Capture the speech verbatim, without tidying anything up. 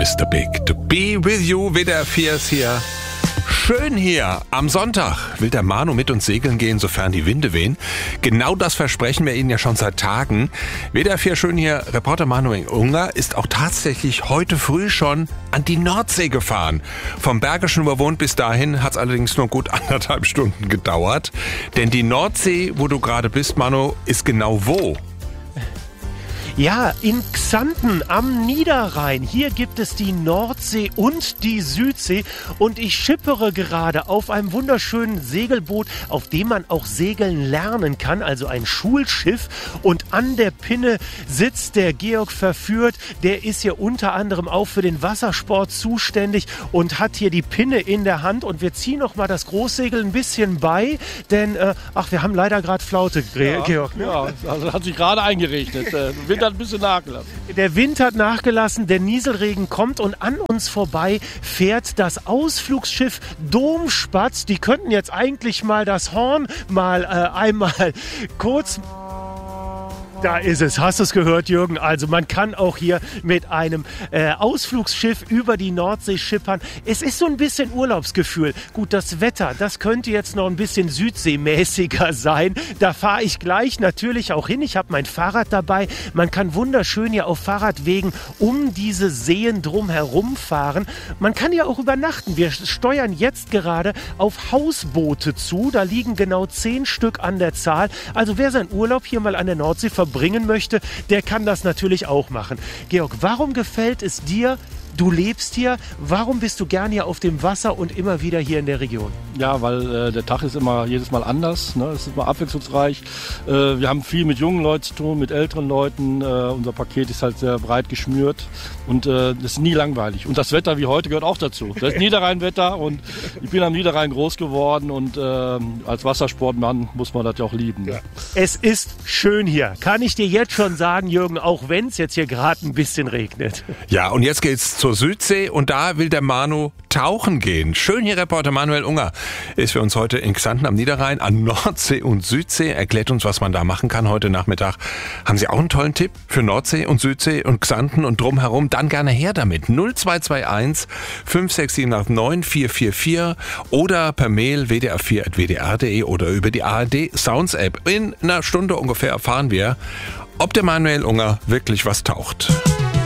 Mister Big. To be with you, W D R vier ist hier. Schön hier. Am Sonntag will der Manu mit uns segeln gehen, sofern die Winde wehen. Genau das versprechen wir Ihnen ja schon seit Tagen. W D R vier Schön hier, Reporter Manuel Unger ist auch tatsächlich heute früh schon an die Nordsee gefahren. Vom Bergischen überwohnt bis dahin hat es allerdings nur gut anderthalb Stunden gedauert. Denn die Nordsee, wo du gerade bist, Manu, ist genau wo? Ja, in Xanten am Niederrhein. Hier gibt es die Nordsee und die Südsee. Und ich schippere gerade auf einem wunderschönen Segelboot, auf dem man auch segeln lernen kann. Also ein Schulschiff. Und an der Pinne sitzt der Georg Verführt. Der ist hier unter anderem auch für den Wassersport zuständig und hat hier die Pinne in der Hand. Und wir ziehen noch mal das Großsegel ein bisschen bei. Denn, äh, ach, wir haben leider gerade Flaute, ja, Georg. Ne? Ja, also hat sich gerade eingerechnet. Der Wind hat ein bisschen nachgelassen. Der Wind hat nachgelassen, der Nieselregen kommt und an uns vorbei fährt das Ausflugsschiff Domspatz. Die könnten jetzt eigentlich mal das Horn mal äh, einmal kurz... Da ist es. Hast du es gehört, Jürgen? Also man kann auch hier mit einem äh, Ausflugsschiff über die Nordsee schippern. Es ist so ein bisschen Urlaubsgefühl. Gut, das Wetter, das könnte jetzt noch ein bisschen südseemäßiger sein. Da fahre ich gleich natürlich auch hin. Ich habe mein Fahrrad dabei. Man kann wunderschön hier auf Fahrradwegen um diese Seen drum herum fahren. Man kann ja auch übernachten. Wir steuern jetzt gerade auf Hausboote zu. Da liegen genau zehn Stück an der Zahl. Also wer seinen Urlaub hier mal an der Nordsee verbringen möchte, der kann das natürlich auch machen. Georg, warum gefällt es dir? Du lebst hier. Warum bist du gern hier auf dem Wasser und immer wieder hier in der Region? Ja, weil äh, der Tag ist immer jedes Mal anders. Ne? Es ist immer abwechslungsreich. Äh, wir haben viel mit jungen Leuten zu tun, mit älteren Leuten. Äh, unser Paket ist halt sehr breit geschnürt und äh, das ist nie langweilig. Und das Wetter wie heute gehört auch dazu. Das ist Niederrheinwetter und ich bin am Niederrhein groß geworden und äh, als Wassersportmann muss man das ja auch lieben. Ne? Ja. Es ist schön hier. Kann ich dir jetzt schon sagen, Jürgen, auch wenn es jetzt hier gerade ein bisschen regnet. Ja, und jetzt geht's zur Südsee und da will der Manu tauchen gehen. Schön hier, Reporter Manuel Unger ist für uns heute in Xanten am Niederrhein an Nordsee und Südsee. Erklärt uns, was man da machen kann heute Nachmittag. Haben Sie auch einen tollen Tipp für Nordsee und Südsee und Xanten und drumherum? Dann gerne her damit. null zwei zwei eins fünf sechs sieben acht neun vier vier vier oder per Mail w d r vier at w d r punkt d e oder über die A R D Sounds App. In einer Stunde ungefähr erfahren wir, ob der Manuel Unger wirklich was taucht.